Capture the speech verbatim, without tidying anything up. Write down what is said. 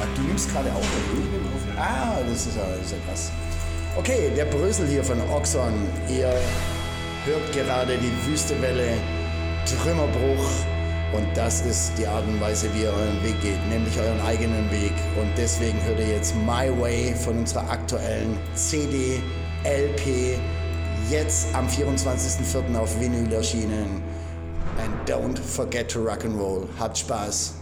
Du nimmst gerade auf. Ah, das ist ja, das ist ja krass. Okay, der Brösel hier von Oxon. Ihr hört gerade die Wüstewelle, Trümmerbruch. Und das ist die Art und Weise, wie ihr euren Weg geht, nämlich euren eigenen Weg. Und deswegen hört ihr jetzt My Way von unserer aktuellen C D, L P, jetzt am vierundzwanzigsten vierten auf Vinyl erschienen. And don't forget to rock and roll. Habt Spaß.